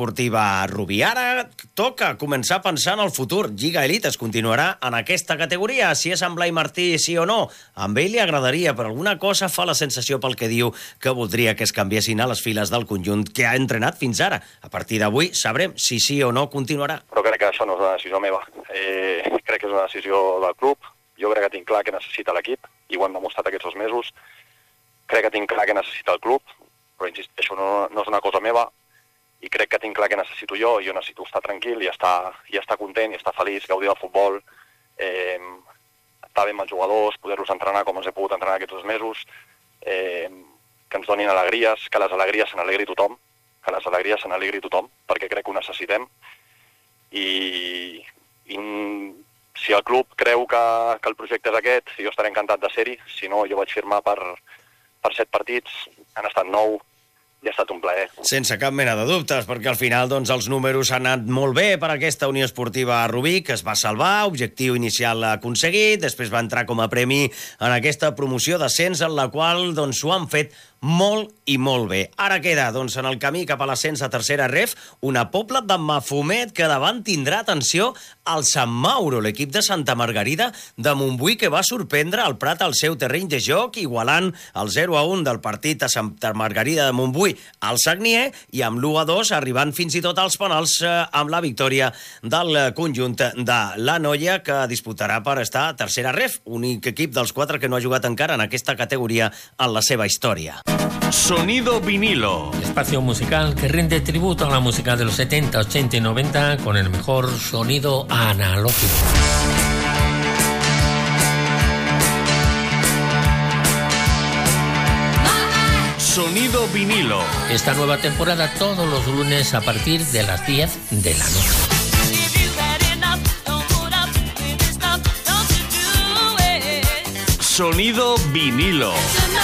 Esportiva Rubí. Ara toca començar a pensar en el futur. Lliga Elite es continuarà en aquesta categoria. Si és amb Blai Martí, sí o no. Amb ell li agradaria, però alguna cosa fa la sensació pel que diu que voldria que es canviessin a les files del conjunt que ha entrenat fins ara. A partir d'avui sabrem si sí o no continuarà. Però crec que això no és una decisió meva. Crec que és una decisió del club. Jo crec que tinc clar que necessita l'equip i ho hem demostrat aquests 2 mesos. Crec que tinc clar que necessita el club, però insisteixo, no és una cosa meva, i crec que tinc clar que necessito jo necessito estar tranquil i estar content i estar feliç, gaudir del futbol, estar bé amb els jugadors, poder-los entrenar com els he pogut entrenar aquests 2 mesos, que ens donin alegries, que les alegries se n'alegri tothom, perquè crec que ho necessitem, i si el club creu que el projecte és aquest, jo estaré encantat de ser-hi, si no, jo vaig firmar per 7 partits, han estat 9, i ha estat un plaer. Sense cap mena de dubtes, perquè al final els números han anat molt bé per aquesta Unió Esportiva Rubí, que es va salvar, objectiu inicial aconseguit, després va entrar com a premi en aquesta promoció d'ascens en la qual s'ho han fet molt i molt bé. Ara queda, en el camí cap a l'ascens a tercera ref, una Pobla de Mafumet que davant tindrà, atenció, el Sant Mauro, l'equip de Santa Margarida de Montbui, que va sorprendre el Prat al seu terreny de joc, igualant el 0-1 del partit a Santa Margarida de Montbui al Sagnier, i amb l'1-2 arribant fins i tot als penals amb la victòria del conjunt de la Noia, que disputarà per estar a tercera ref, únic equip dels 4 que no ha jugat encara en aquesta categoría en la seva història. Sonido vinilo. Espacio musical que rinde tributo a la música de los 70, 80 y 90 con el mejor sonido analógico. Sonido vinilo. Esta nueva temporada todos los lunes a partir de las 10 de la noche. Sonido vinilo.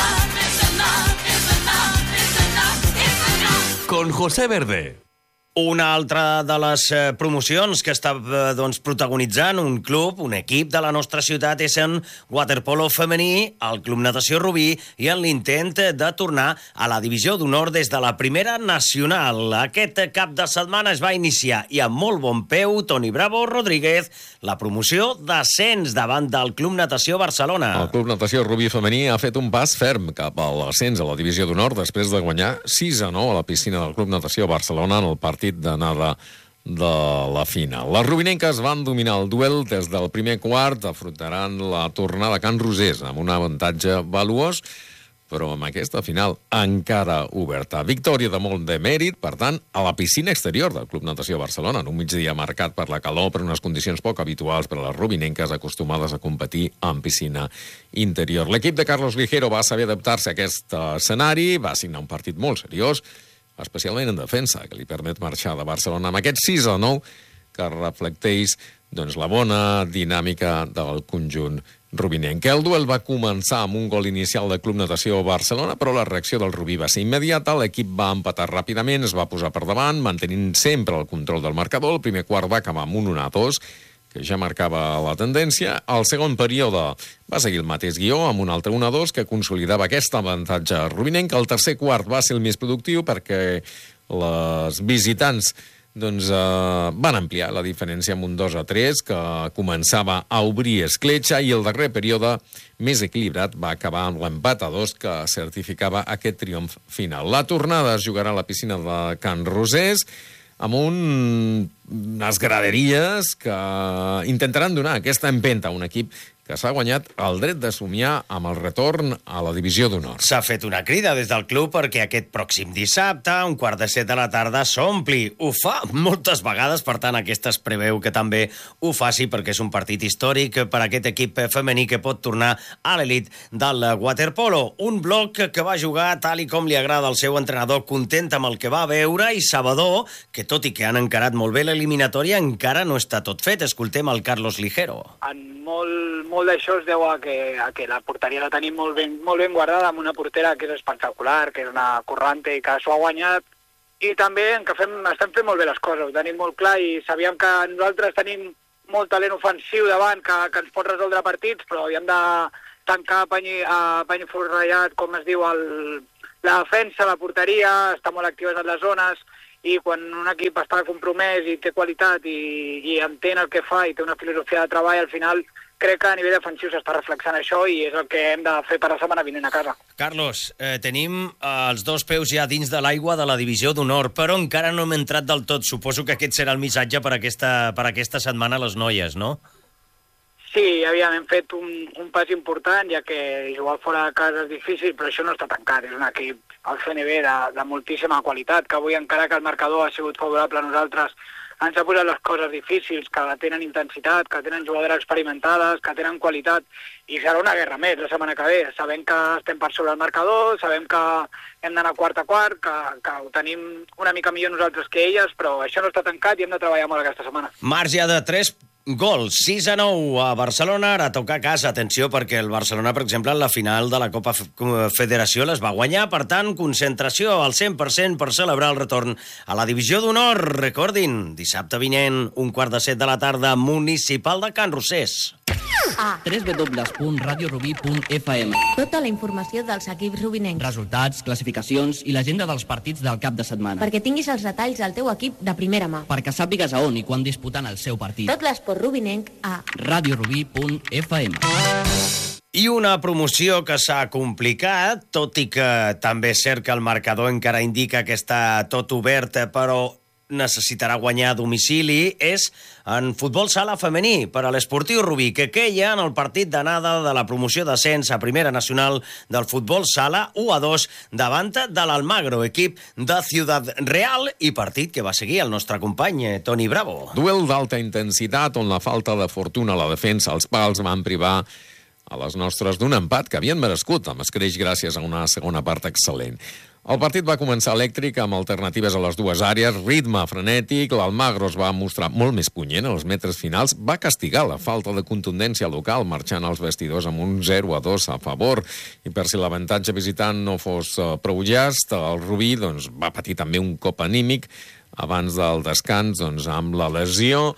Con José Verde. Una altra de les promocions que està protagonitzant un club, un equip de la nostra ciutat, és en waterpolo femení, el Club Natació Rubí, i en l'intent de tornar a la divisió d'honor des de la primera nacional. Aquest cap de setmana es va iniciar, i amb molt bon peu, Toni Bravo Rodríguez, la promoció d'ascens davant del Club Natació Barcelona. El Club Natació Rubí femení ha fet un pas ferm cap a l'ascens a la divisió d'honor després de guanyar 6-9 a la piscina del Club Natació Barcelona en el partit d'anada de la final. Les rubinenques van dominar el duel des del primer quart, afrontaran la tornada a Can Rosés amb un avantatge valuós, però amb aquesta final encara oberta. Victòria de molt de mèrit, per tant, a la piscina exterior del Club Natació Barcelona, en un migdia marcat per la calor, per unes condicions poc habituals per a les rubinenques acostumades a competir en piscina interior. L'equip de Carlos Ligero va saber adaptar-se a aquest escenari, va signar un partit molt seriós, especialment en defensa, que li permet marxar de Barcelona amb aquest 6-9 que reflecteix la bona dinàmica del conjunt rubinenc. El duel va començar amb un gol inicial del Club Natació Barcelona, però la reacció del Rubí va ser immediata, l'equip va empatar ràpidament, es va posar per davant, mantenint sempre el control del marcador. El primer quart va acabar amb un 1-2, que ja marcava la tendència. El segon període va seguir el mateix guió, amb un altre 1-2 que consolidava aquest avantatge rubinenc. El tercer quart va ser el més productiu perquè les visitants van ampliar la diferència amb un 2-3 que començava a obrir escletxa, i el darrer període més equilibrat va acabar amb l'empat a 2 que certificava aquest triomf final. La tornada es jugarà a la piscina de Can Rosés, amb unes graderies que intentaran donar aquesta empenta a un equip que s'ha guanyat el dret de somiar amb el retorn a la divisió d'honor. S'ha fet una crida des del club perquè aquest pròxim dissabte, a 7:15 de la tarda, s'ompli. Ho fa moltes vegades, per tant, aquesta es preveu que també ho faci, perquè és un partit històric per aquest equip femení que pot tornar a l'elit del waterpolo. Un bloc que va jugar tal i com li agrada al seu entrenador, content amb el que va veure, i sabedor que, tot i que han encarat molt bé l'eliminatòria, encara no està tot fet. Escoltem el Carlos Ligero. En molt d'això es deu a que la porteria la tenim molt ben guardada, amb una portera que és espectacular, que és una corrante i que s'ho ha guanyat, i també que estem fent molt bé les coses, ho tenim molt clar, i sabíem que nosaltres tenim molt talent ofensiu davant que ens pot resoldre partits, però havíem de tancar a pany forrellat, com es diu, la defensa, la porteria, estar molt actives en les zones, i quan un equip està compromès i té qualitat i entén el que fa i té una filosofia de treball, al final crec que a nivell defensiu s'està reflexant això i és el que hem de fer per la setmana vinent a casa. Carlos, tenim els dos peus ja dins de l'aigua de la divisió d'honor, però encara no hem entrat del tot. Suposo que aquest serà el missatge per aquesta setmana a les noies, no? Sí, hem fet un pas important, ja que jugar fora de casa és difícil, però això no està tancat. És un equip, el CNB, de moltíssima qualitat, que avui, encara que el marcador ha sigut favorable a nosaltres, ens ha posat les coses difícils, que tenen intensitat, que tenen jugadores experimentades, que tenen qualitat, i serà una guerra més la setmana que ve. Sabem que estem per sobre el marcador, sabem que hem d'anar quart a quart, que ho tenim una mica millor nosaltres que elles, però això no està tancat i hem de treballar molt aquesta setmana. Marge de 3 gols, 6-9 a Barcelona, ara toca a casa. Atenció, perquè el Barcelona, per exemple, en la final de la Copa Federació les va guanyar, per tant, concentració al 100% per celebrar el retorn a la divisió d'honor. Recordin, dissabte vinent, 7:15 de la tarda, Municipal de Can Rosés. www.radiorubí.fm. Tota la informació dels equips rubinencs. Resultats, classificacions i l'agenda dels partits del cap de setmana. Perquè tinguis els detalls del teu equip de primera mà. Perquè sàpigues a on i quan disputen el seu partit. Tot l'esport rubinenc a radiorubí.fm. I una promoció que s'ha complicat, tot i que també és cert que el marcador encara indica que està tot obert, però necessitarà guanyar a domicili, és en futbol sala femení per a l'Esportiu Rubí, que queia en el partit d'anada de la promoció d'ascens a Primera Nacional del futbol sala 1-2 davant de l'Almagro, equip de Ciudad Real, i partit que va seguir el nostre company Toni Bravo. Duel d'alta intensitat on la falta de fortuna a la defensa, els pals van privar a les nostres d'un empat que havien merescut, amb escreix gràcies a una segona part excel·lent. El partit va començar elèctric amb alternatives a les dues àrees, ritme frenètic, l'Almagro es va mostrar molt més punyent als metres finals, va castigar la falta de contundència local, marxant als vestidors amb un 0-2 a favor, i per si l'avantatge visitant no fos prou llast, el Rubí va patir també un cop anímic abans del descans amb la lesió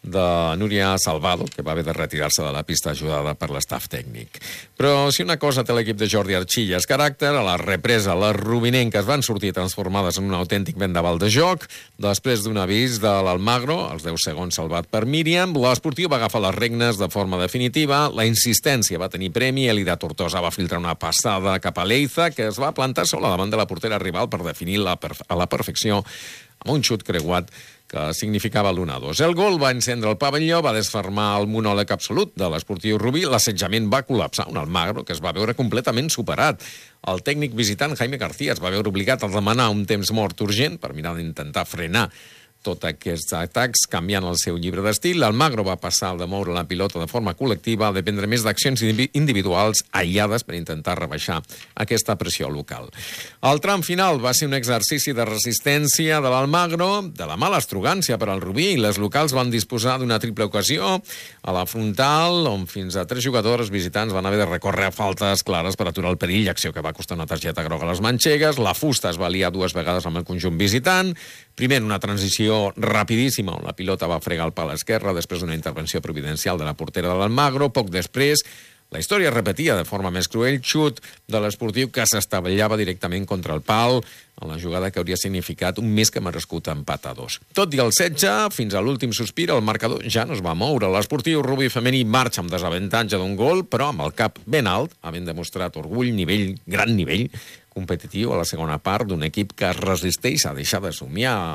de Núria Salvado, que va haver de retirar-se de la pista ajudada per l'estaf tècnic. Però si una cosa té l'equip de Jordi Archilla és caràcter, a la represa les rubinenques van sortir transformades en un autèntic vendaval de joc. Després d'un avís de l'Almagro, als 10 segons salvat per Míriam, l'Esportiu va agafar les regnes de forma definitiva, la insistència va tenir premi, Elida Tortosa va filtrar una passada cap a Leiza, que es va plantar sola davant de la portera rival per definir-la a la perfecció amb un xut creuat que significava l'1-2. El gol va encendre el pavelló, va desfermar el monòleg absolut de l'Esportiu Rubí, l'assetjament va col·lapsar, un Almagro que es va veure completament superat. El tècnic visitant, Jaime García, es va veure obligat a demanar un temps mort urgent per mirar d'intentar frenar tots aquests atacs, canviant el seu llibre d'estil. L'Almagro va passar de moure la pilota de forma col·lectiva a dependre més d'accions individuals aïllades per intentar rebaixar aquesta pressió local. El tram final va ser un exercici de resistència de l'Almagro, de la mala estrogància per al Rubí, i les locals van disposar d'una triple ocasió a la frontal, on fins a 3 jugadors visitants van haver de recórrer a faltes clares per aturar el perill, acció que va costar una targeta groga a les manxegues. La fusta es va liar 2 vegades amb el conjunt visitant, primer en una transició rapidíssima on la pilota va fregar el pal esquerre després d'una intervenció providencial de la portera de l'Almagro. Poc després, la història es repetia de forma més cruel, xut de l'Esportiu que s'estavellava directament contra el pal en la jugada que hauria significat un més que merescut empat a 2. Tot i el setge, fins a l'últim sospir, el marcador ja no es va moure. L'Esportiu Rubí femení marxa amb desavantatge d'un gol, però amb el cap ben alt, havent demostrat orgull, nivell, gran nivell competitiu a la segona part d'un equip que es resisteix a deixar de somiar.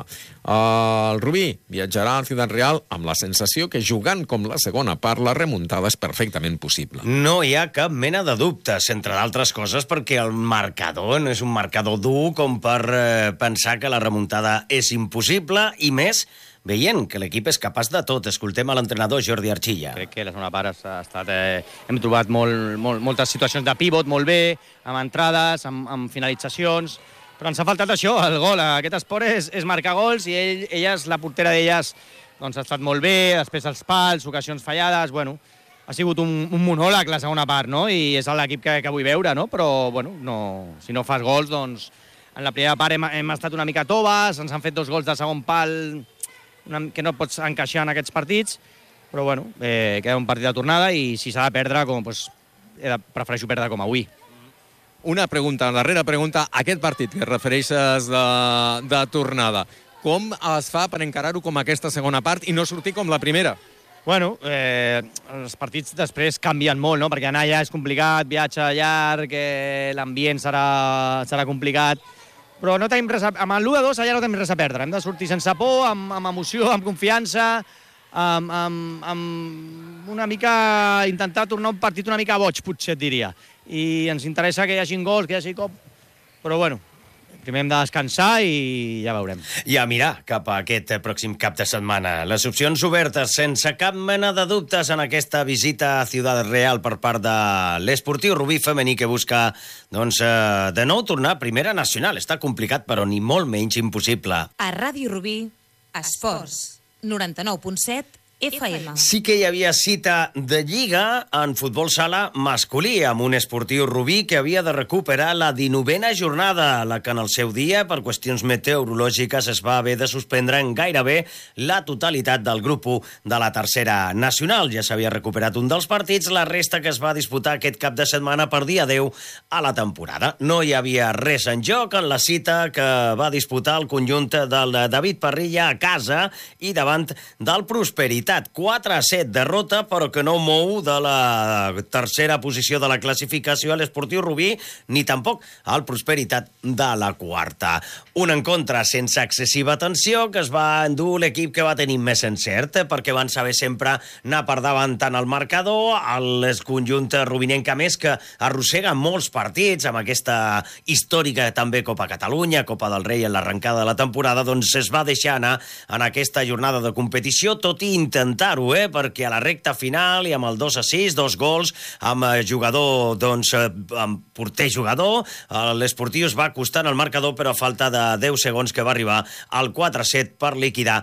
El Rubí viatjarà a Ciudad Real amb la sensació que jugant com la segona part la remuntada és perfectament possible. No hi ha cap mena de dubtes, entre d'altres coses perquè el marcador no és un marcador dur com per pensar que la remuntada és impossible, i més veient que l'equip és capaç de tot. Escoltem a l'entrenador Jordi Archilla. Crec que la segona part ha estat... hem trobat moltes situacions de pivot molt bé, amb entrades, amb finalitzacions, però ens ha faltat això, el gol. Aquest esport és marcar gols i elles, la portera d'elles, doncs ha estat molt bé, després els pals, ocasions fallades, bueno, ha sigut un monòleg la segona part, no? I és l'equip que vull veure, no? Però, bueno, si no fas gols, doncs en la primera part hem estat una mica toves, ens han fet 2 gols de segon pal que no pots encaixar en aquests partits, però bueno, queda un partit de tornada i si s'ha de perdre, prefereixo perdre com avui. Una pregunta, la darrera pregunta, aquest partit que refereixes de tornada, com es fa per encarar-ho com aquesta segona part i no sortir com la primera? Bueno, els partits després canvien molt, no? Perquè anar allà és complicat, viatge llarg, l'ambient serà complicat, però no tenim res amb el 1-2 allà no tenim res a perdre. Hem de sortir sense por, amb emoció, amb confiança, amb una mica intentar tornar un partit una mica boig, potser et diria. I ens interessa que hi hagi gols, que hi hagi cop, però bueno, primer hem de descansar i ja veurem. I a mirar cap a aquest pròxim cap de setmana. Les opcions obertes, sense cap mena de dubtes, en aquesta visita a Ciudad Real per part de l'Esportiu Rubí femení, que busca, doncs, de nou tornar a Primera Nacional. Està complicat, però ni molt menys impossible. A Ràdio Rubí, Esports, 99.7 FM. Sí que hi havia cita de Lliga en futbol sala masculí, amb un Esportiu Rubí que havia de recuperar la 19a jornada, la que en el seu dia, per qüestions meteorològiques, es va haver de suspendre en gairebé la totalitat del grup 1 de la tercera nacional. Ja s'havia recuperat un dels partits, la resta que es va disputar aquest cap de setmana per dia 10 a la temporada. No hi havia res en joc en la cita que va disputar el conjunt del David Parrilla a casa i davant del Prosperitat. 4-7 derrota, però que no mou de la tercera posició de la classificació a l'Esportiu Rubí, ni tampoc al Prosperitat de la quarta. Un encontre sense excessiva tensió que es va endur l'equip que va tenir més encert, perquè van saber sempre anar per davant tant el marcador, el conjunt rubinenc, a més, que arrossega molts partits amb aquesta històrica també Copa Catalunya, Copa del Rei en l'arrencada de la temporada, doncs es va deixar anar en aquesta jornada de competició, tot i intentar-ho, perquè a la recta final i amb el 2-6, 2 gols, amb jugador, doncs, amb porter jugador, l'Esportiu es va acostar en el marcador, però a falta de 10 segons que va arribar al 4-7 per liquidar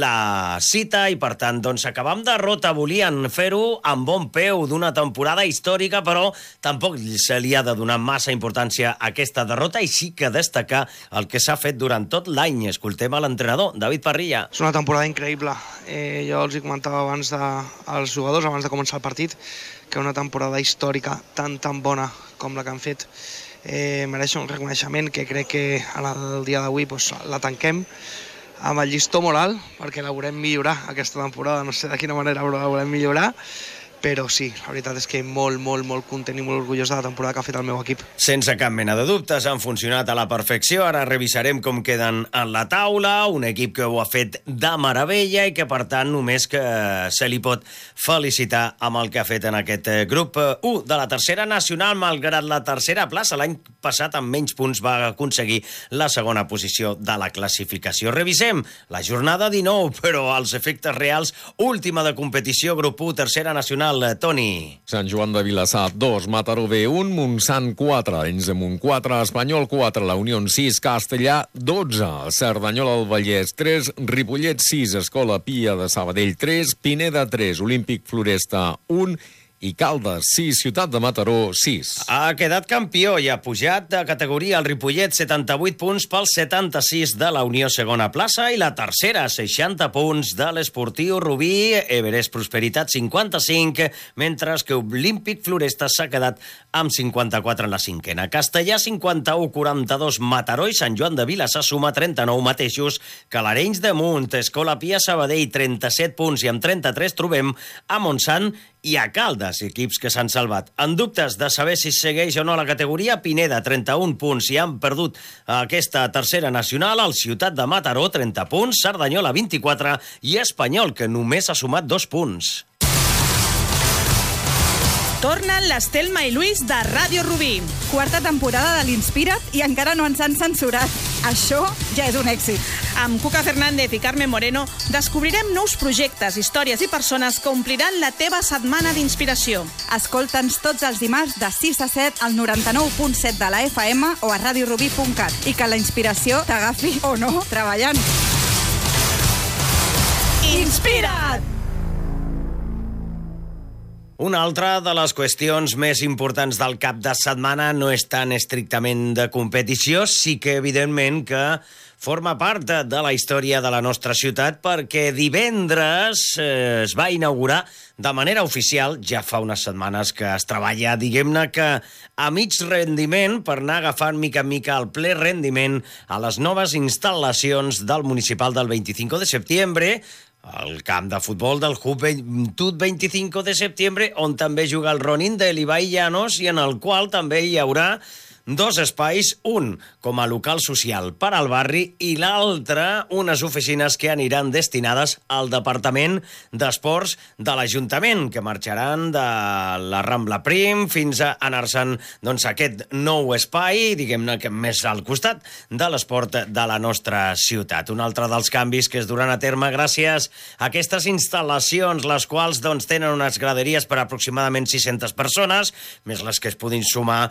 la cita, i per tant, doncs, acabar amb derrota. Volien fer-ho amb bon peu d'una temporada històrica, però tampoc se li ha de donar massa importància a aquesta derrota, i sí que destacar el que s'ha fet durant tot l'any. Escoltem a l'entrenador, David Parrilla. És una temporada increïble. Jo els comentava abans als jugadors, abans de començar el partit, que una temporada històrica tan bona com la que han fet mereix un reconeixement, que crec que el dia d'avui la tanquem amb el llistó molt alt, perquè la volem millorar aquesta temporada, no sé de quina manera, però la volem millorar. Però sí, la veritat és que molt content i molt orgullós de la temporada que ha fet el meu equip. Sense cap mena de dubtes, han funcionat a la perfecció. Ara revisarem com queden en la taula. Un equip que ho ha fet de meravella i que, per tant, només que se li pot felicitar amb el que ha fet en aquest grup 1 de la tercera nacional, malgrat la tercera plaça. L'any passat, amb menys punts, va aconseguir la segona posició de la classificació. Revisem la jornada 19, però als efectes reals, última de competició, grup 1, tercera nacional. Toni. Sant Joan de Vilassar 2, Mataró B 1, Montsant 4, Arenys de Munt 4, Espanyol 4, La Unió 6, Castellà 12, Cerdanyola del Vallès 3, Ripollet 6, Escola Pia de Sabadell 3, Pineda 3, Olímpic Floresta 1 i Caldes 6, Ciutat de Mataró 6. Ha quedat campió i ha pujat de categoria el Ripollet, 78 punts pel 76 de la Unió segona plaça, i la tercera, 60 punts de l'Esportiu Rubí, Everest Prosperitat 55, mentre que Olímpic Floresta s'ha quedat amb 54 en la cinquena. Castellà 51, 42, Mataró i Sant Joan de Vilassar suma 39 mateixos que l'Arenys de Munt. Escola Pia Sabadell 37 punts, i amb 33 trobem a Montsant i a Caldes, equips que s'han salvat. En dubtes de saber si segueix o no la categoria, Pineda, 31 punts, i han perdut aquesta tercera nacional. El Ciutat de Mataró, 30 punts, Cerdanyola, 24, i Espanyol, que només ha sumat 2 punts. Tornen l'Estelma i Luis de Ràdio Rubí. Quarta temporada de l'Inspira't i encara no ens han censurat. Això ja és un èxit. Amb Cuca Fernández i Carmen Moreno descobrirem nous projectes, històries i persones que ompliran la teva setmana d'inspiració. Escolta'ns tots els dimarts de 6 a 7 al 99.7 de la FM o a radiorubí.cat, i que la inspiració t'agafi o no treballant. Inspira't! Una altra de les qüestions més importants del cap de setmana no és tan estrictament de competició, sí que evidentment que forma part de la història de la nostra ciutat perquè divendres es va inaugurar de manera oficial, ja fa unes setmanes que es treballa, diguem-ne que a mig rendiment per anar agafant mica en mica el ple rendiment a les noves instal·lacions del municipal del 25 de setembre, el camp de futbol del Joventut 25 de setembre, on també juga el Ronin de l'Ibai Llanos i en el qual també hi haurà dos espais, un com a local social per al barri i l'altre unes oficines que aniran destinades al Departament d'Esports de l'Ajuntament, que marxaran de la Rambla Prim fins a anar-se'n a aquest nou espai, diguem-ne que més al costat de l'esport de la nostra ciutat. Un altre dels canvis que es duran a terme gràcies a aquestes instal·lacions, les quals tenen unes graderies per aproximadament 600 persones, més les que es puguin sumar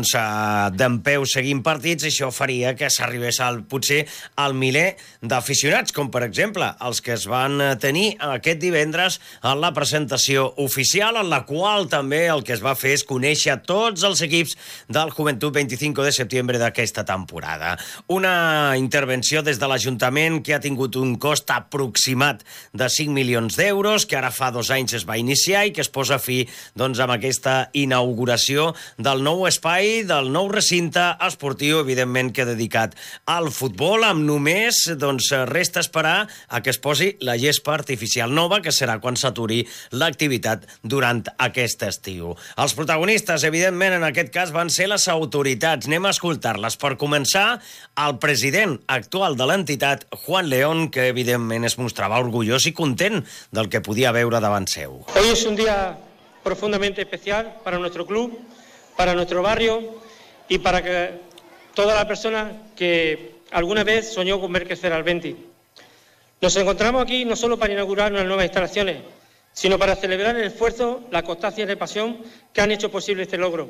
d'en peu seguint partits, això faria que s'arribés potser al miler d'aficionats, com per exemple els que es van tenir aquest divendres en la presentació oficial, en la qual també el que es va fer és conèixer tots els equips del Joventut 25 de setembre d'aquesta temporada. Una intervenció des de l'Ajuntament que ha tingut un cost aproximat de 5 milions d'euros, que ara fa 2 anys es va iniciar i que es posa fi amb aquesta inauguració del nou espai, del nou recinte esportiu, evidentment que dedicat al futbol, amb només resta esperar a que es posi la gespa artificial nova, que serà quan s'aturi l'activitat durant aquest estiu. Els protagonistes, evidentment, en aquest cas van ser les autoritats. Anem a escoltar-les. Per començar, el president actual de l'entitat, Juan León, que evidentment es mostrava orgullós i content del que podia veure davant seu. Hoy es un día profundamente especial para nuestro club, para nuestro barrio y para que toda la persona que alguna vez soñó con ver crecer al Venti. Nos encontramos aquí no solo para inaugurar unas nuevas instalaciones, sino para celebrar el esfuerzo, la constancia y la pasión que han hecho posible este logro.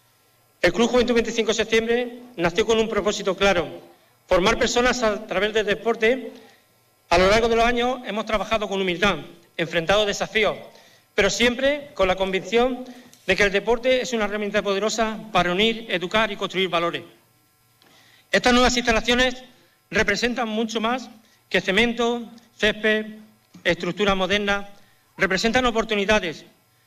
El Club Juventud 25 de septiembre nació con un propósito claro: formar personas a través del deporte. A lo largo de los años hemos trabajado con humildad, enfrentado desafíos, pero siempre con la convicción de que el deporte es una herramienta poderosa para unir, educar y construir valores. Estas nuevas instalaciones representan mucho más que cemento, césped, estructuras modernas. Representan oportunidades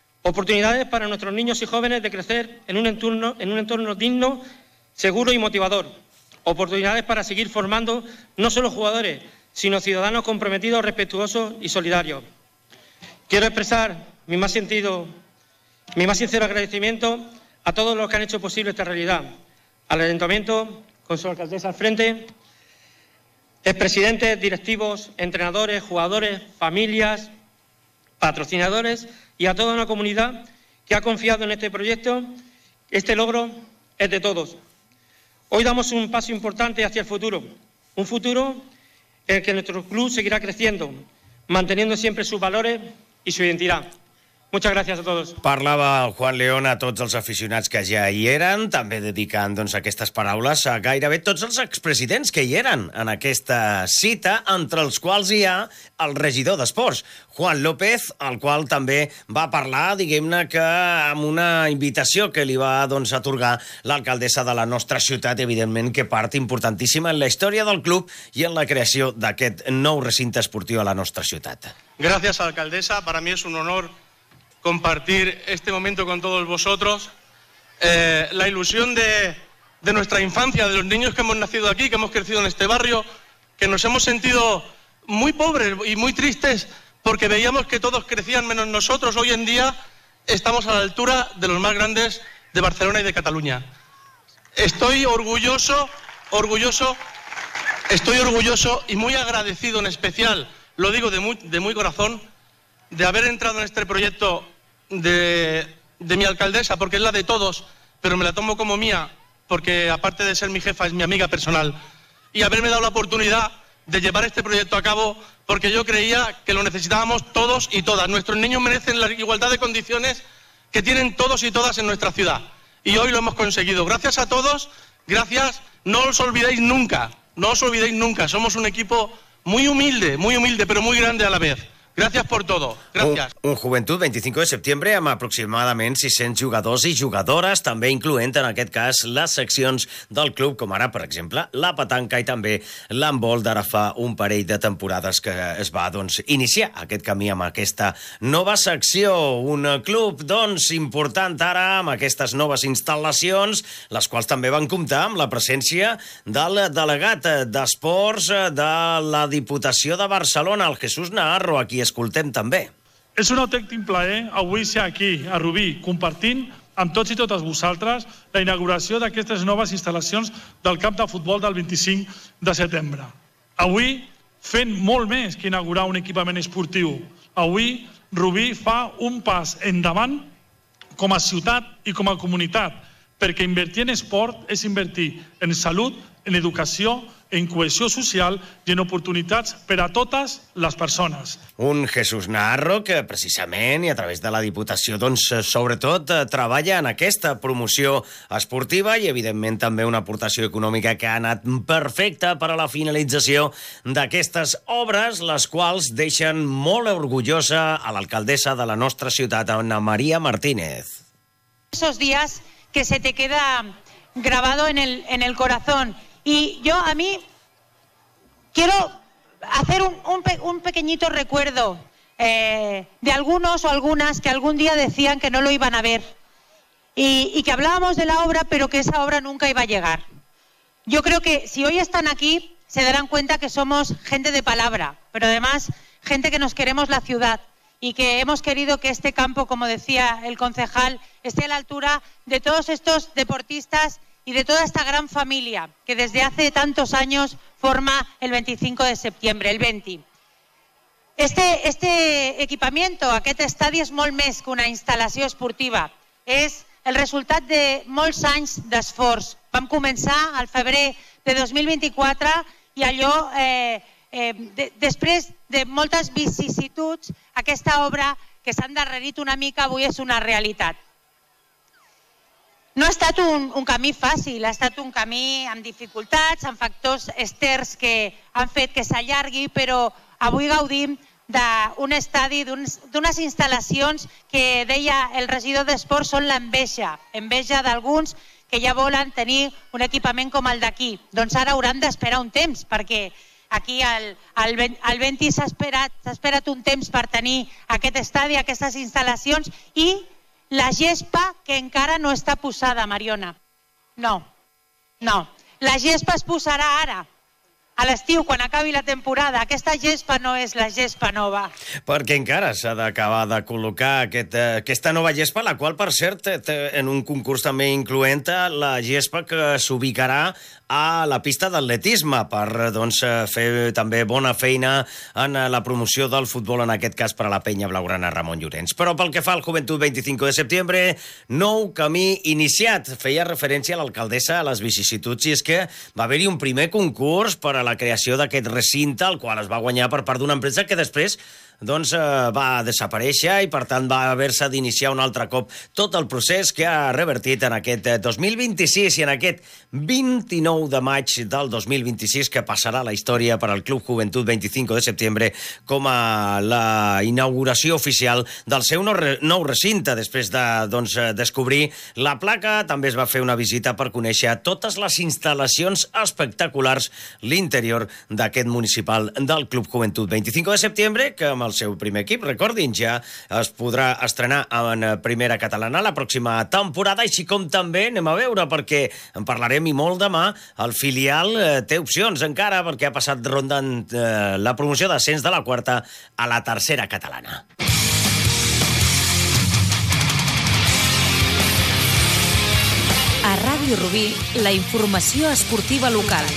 para nuestros niños y jóvenes de crecer en un entorno digno, seguro y motivador. Oportunidades para seguir formando no solo jugadores, sino ciudadanos comprometidos, respetuosos y solidarios. Quiero expresar mi más sincero agradecimiento a todos los que han hecho posible esta realidad. Al Ayuntamiento, con su alcaldesa al frente, expresidentes, directivos, entrenadores, jugadores, familias, patrocinadores y a toda una comunidad que ha confiado en este proyecto. Este logro es de todos. Hoy damos un paso importante hacia el futuro, un futuro en el que nuestro club seguirá creciendo, manteniendo siempre sus valores y su identidad. Muchas gracias a todos. Parlava Juan León a tots els aficionats que ja hi eren, també dedicant aquestes paraules a gairebé tots els expresidents que hi eren en aquesta cita, entre els quals hi ha el regidor d'Esports, Juan López, el qual també va parlar, diguem-ne que amb una invitació que li va atorgar l'alcaldessa de la nostra ciutat, evidentment que part importantíssima en la història del club i en la creació d'aquest nou recinte esportiu a la nostra ciutat. Gracias, alcaldesa. Para mí es un honor compartir este momento con todos vosotros. La ilusión de nuestra infancia, de los niños que hemos nacido aquí, que hemos crecido en este barrio, que nos hemos sentido muy pobres y muy tristes porque veíamos que todos crecían menos nosotros. Hoy en día estamos a la altura de los más grandes de Barcelona y de Cataluña. Estoy orgulloso y muy agradecido en especial, lo digo de muy corazón, de haber entrado en este proyecto de mi alcaldesa, porque es la de todos, pero me la tomo como mía, porque aparte de ser mi jefa es mi amiga personal, y haberme dado la oportunidad de llevar este proyecto a cabo, porque yo creía que lo necesitábamos todos y todas. Nuestros niños merecen la igualdad de condiciones que tienen todos y todas en nuestra ciudad, y hoy lo hemos conseguido. Gracias a todos, gracias, no os olvidéis nunca, somos un equipo muy humilde, pero muy grande a la vez. Gracias por todo. Gracias. Un Joventut 25 de setembre amb aproximadament 600 jugadors i jugadores, també incloent en aquest cas les seccions del club, com ara, per exemple, la petanca i també l'handbol d'ara fa un parell de temporades que es va iniciar aquest camí amb aquesta nova secció. Un club important ara amb aquestes noves instal·lacions, les quals també van comptar amb la presència del delegat d'Esports de la Diputació de Barcelona, el Jesús Naharro, a qui escoltem també. És un autèntic plaer avui ser aquí, a Rubí, compartint amb tots i totes vosaltres la inauguració d'aquestes noves instal·lacions del camp de futbol del 25 de setembre. Avui, fent molt més que inaugurar un equipament esportiu. Avui, Rubí fa un pas endavant com a ciutat i com a comunitat, perquè invertir en esport és invertir en salut, en educació, en cohesió social i en oportunitats per a totes les persones. Un Jesús Naharro que precisament i a través de la Diputació sobretot treballa en aquesta promoció esportiva i evidentment també una aportació econòmica que ha anat perfecta per a la finalització d'aquestes obres, les quals deixen molt orgullosa a l'alcaldessa de la nostra ciutat, Ana María Martínez. Esos días que se te queda grabado en el corazón. Y yo a mí quiero hacer un pequeñito recuerdo de algunos o algunas que algún día decían que no lo iban a ver y que hablábamos de la obra, pero que esa obra nunca iba a llegar. Yo creo que si hoy están aquí se darán cuenta que somos gente de palabra, pero además gente que nos queremos la ciudad y que hemos querido que este campo, como decía el concejal, esté a la altura de todos estos deportistas y de toda esta gran familia que desde hace tantos años forma el 25 de septiembre, el 20. Este equipamiento, aquest estadi, és molt més que una instal·lació esportiva. És el resultat de molts anys d'esforç. Vam començar al febrer de 2024 i allò, després de moltes vicissituds, aquesta obra que s'ha endarrerit una mica avui és una realitat. No ha estat un camí fàcil, ha estat un camí amb dificultats, amb factors externs que han fet que s'allargui, però avui gaudim d'un estadi, d'unes instal·lacions que, deia el regidor d'Esport, són l'enveja d'alguns que ja volen tenir un equipament com el d'aquí. Doncs ara hauran d'esperar un temps, perquè aquí al Venti s'ha esperat un temps per tenir aquest estadi, aquestes instal·lacions, i la gespa que encara no està posada, Mariona. No. La gespa es posarà ara, a l'estiu, quan acabi la temporada. Aquesta gespa no és la gespa nova. Perquè encara s'ha d'acabar de col·locar aquesta nova gespa, la qual, per cert, en un concurs també incloent la gespa que s'ubicarà a la pista d'atletisme per fer també bona feina en la promoció del futbol, en aquest cas per a la penya blaugrana Ramon Llorens. Però pel que fa al Joventut 25 de setembre, nou camí iniciat. Feia referència a l'alcaldessa a les vicissituds, i és que va haver-hi un primer concurs per a la creació d'aquest recinte, el qual es va guanyar per part d'una empresa que després va desaparèixer i per tant va haver-se d'iniciar un altre cop tot el procés que ha revertit en aquest 2026 i en aquest 29 de maig del 2026 que passarà a la història per al Club Joventut 25 de setembre com a la inauguració oficial del seu nou recinte. Després de descobrir la placa, també es va fer una visita per conèixer totes les instal·lacions espectaculars, l'interior d'aquest municipal del Club Joventut 25 de setembre, que amb el seu primer equip, recordin, ja es podrà estrenar en primera catalana la pròxima temporada, així com també anem a veure, perquè en parlarem i molt demà, el filial té opcions encara, perquè ha passat rondant la promoció d'ascens de la quarta a la tercera catalana. A Ràdio Rubí, la informació esportiva local.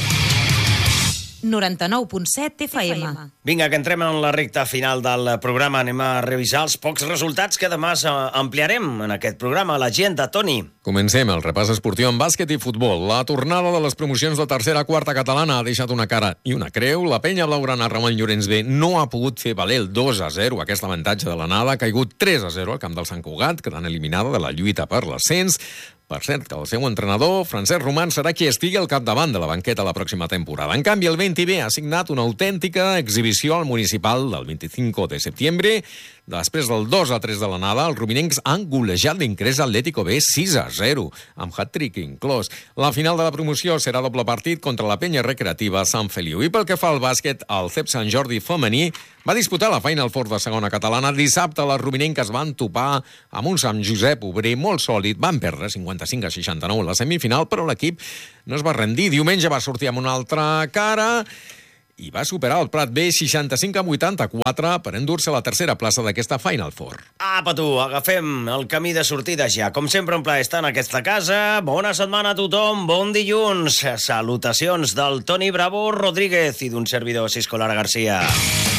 99.7 FM. Vinga, que entrem en la recta final del programa. Anem a revisar els pocs resultats que demà ampliarem en aquest programa. L'agenda, Toni. Comencem el repàs esportiu en bàsquet i futbol. La tornada de les promocions de tercera a quarta catalana ha deixat una cara i una creu. La penya blaugrana Ramon Llorens B no ha pogut fer valer el 2-0. Aquest avantatge de l'anada ha caigut 3-0 al camp del Sant Cugat, quedant eliminada de la lluita per l'ascens. Per cert, que el seu entrenador, Francesc Roman, serà qui estigui al capdavant de la banqueta la pròxima temporada. En canvi, el 20B ha signat una autèntica exhibició al municipal del 25 de setembre. Després del 2-3 de l'anada, els rubinencs han golejat l'Incrés Atlético B 6-0, amb hat-trick inclòs. La final de la promoció serà doble partit contra la penya recreativa Sant Feliu. I pel que fa al bàsquet, el CEP Sant Jordi femení va disputar la Final Four de segona catalana. Dissabte les rubinenques van topar amb un Sant Josep obrer molt sòlid. Van perdre 55-69 a la semifinal, però l'equip no es va rendir. Diumenge va sortir amb una altra cara i va superar el Prat B 65-84 per endur-se la tercera plaça d'aquesta Final Four. Apa tu, agafem el camí de sortida ja. Com sempre, un plaer estar en aquesta casa. Bona setmana a tothom, bon dilluns. Salutacions del Toni Bravo Rodríguez i d'un servidor, Cisco Lara Garcia.